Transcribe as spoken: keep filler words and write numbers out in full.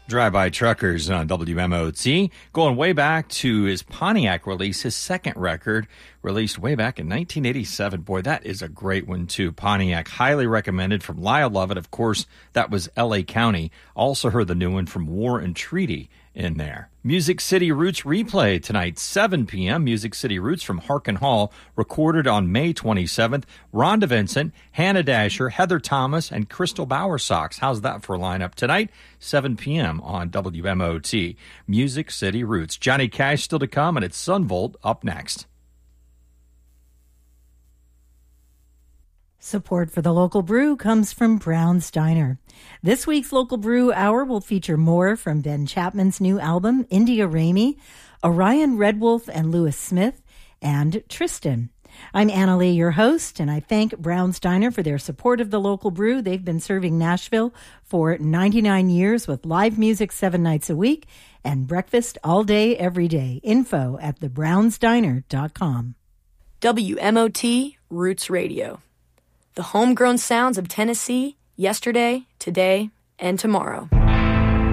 Drive-By Truckers on W M O T, going way back to his Pontiac release, his second record, released way back in nineteen eighty-seven. Boy, that is a great one, too. Pontiac, highly recommended from Lyle Lovett. Of course, that was L A County. Also heard the new one from War and Treaty in there. Music City Roots replay tonight, seven p.m. Music City Roots from Harkin Hall, recorded on May twenty-seventh. Rhonda Vincent, Hannah Dasher, Heather Thomas, and Crystal Bowersox. How's that for a lineup tonight? seven p.m. on W M O T. Music City Roots. Johnny Cash still to come, and it's Sunvolt up next. Support for the local brew comes from Brown's Diner. This week's Local Brew Hour will feature more from Ben Chapman's new album, India Ramey, Orion Redwolf and Lewis Smith, and Tristan. I'm Anna Lee, your host, and I thank Brown's Diner for their support of the local brew. They've been serving Nashville for ninety-nine years with live music seven nights a week and breakfast all day, every day. Info at the browns diner dot com. W M O T Roots Radio. The homegrown sounds of Tennessee, yesterday, today, and tomorrow.